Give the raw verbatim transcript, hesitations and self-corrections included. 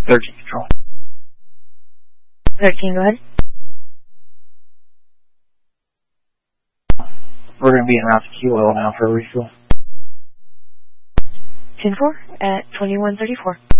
thirteen control. thirteen, go ahead. We're going to be en route to Q Oil now for a refuel. ten four at twenty-one thirty-four.